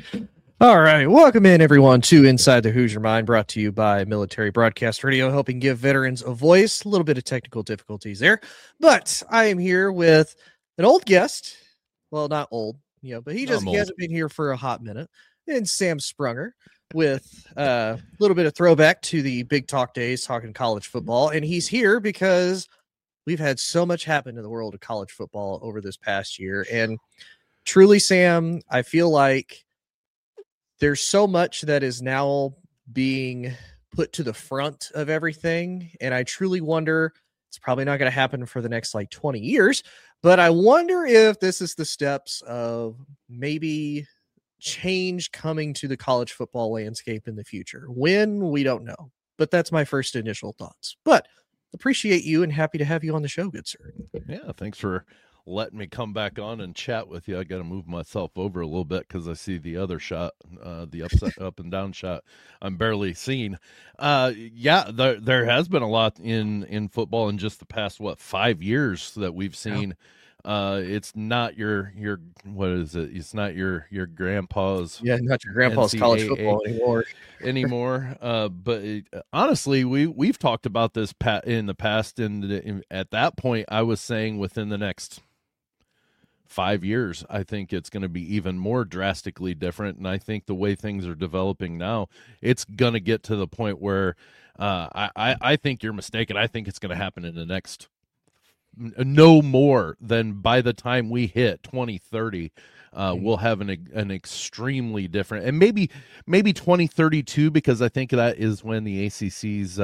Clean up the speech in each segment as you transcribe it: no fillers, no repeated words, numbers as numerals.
All right, welcome in everyone to Inside the Hoosier Mind, brought to you by Military Broadcast Radio, helping give veterans a voice. A little bit of technical difficulties there, but I am here with an old guest. Well, not old, but he hasn't been here for a hot minute. And Sam Sprunger with a little bit of throwback to the Big Talk days, talking college football, and he's here because we've had so much happen in the world of college football over this past year, and truly, Sam, I feel like there's so much that is now being put to the front of everything. And I truly wonder, it's probably not going to happen for the next 20 years, but I wonder if this is the steps of maybe change coming to the college football landscape in the future. When, we don't know, but that's my first initial thoughts. But appreciate you and happy to have you on the show, good sir. Yeah, thanks for letting me come back on and chat with you. I got to move myself over a little bit because I see the other shot, the upside up and down shot. I'm barely seeing. There has been a lot in football in just the past 5 years that we've seen. It's not your what is it? It's not your grandpa's. Yeah, not your grandpa's NCAA college football anymore. But honestly, we've talked about this in the past, and at that point, I was saying within the next 5 years, I think it's going to be even more drastically different. And I think the way things are developing now, it's going to get to the point where I think you're mistaken. I think it's going to happen in the next no more than by the time we hit 2030. We'll have an extremely different, and maybe 2032, because I think that is when the ACC's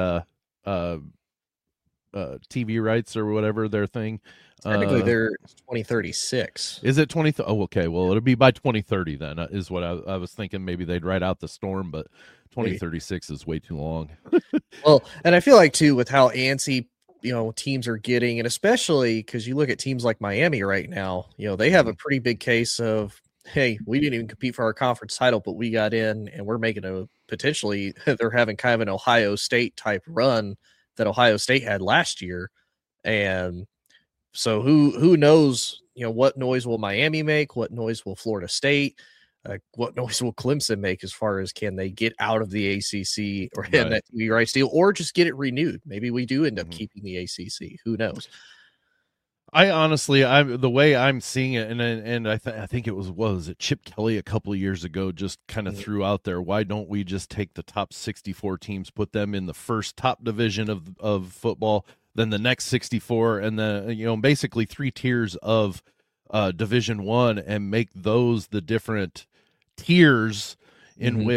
TV rights or whatever their thing. Technically, they're 2036. Is it 20? Oh, okay. Well, it'll be by 2030 then. Is what I was thinking. Maybe they'd ride out the storm, but 2036 is way too long. Well, and I feel like too, with how antsy teams are getting, and especially because you look at teams like Miami right now, they have a pretty big case of, hey, we didn't even compete for our conference title, but we got in, and we're making they're having kind of an Ohio State type run that Ohio State had last year. And so who knows, what noise will Miami make? What noise will Florida State? What noise will Clemson make as far as can they get out of the ACC or in that TV rights deal, or just get it renewed? Maybe we do end up keeping the ACC. Who knows? I honestly, the way I'm seeing it, and I think it was it Chip Kelly a couple of years ago just kind of threw out there, why don't we just take the top 64 teams, put them in the first top division of football, then the next 64, and then basically 3 tiers of Division I, and make those the different tiers in which